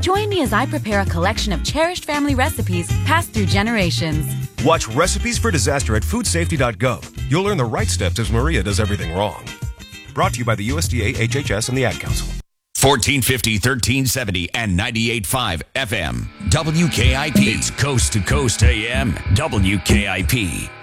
Join me as I prepare a collection of cherished family recipes passed through generations. Watch Recipes for Disaster at foodsafety.gov. You'll learn the right steps as Maria does everything wrong. Brought to you by the USDA, HHS, and the Ad Council. 1450, 1370, and 98.5 FM. WKIP. It's Coast to Coast AM. WKIP.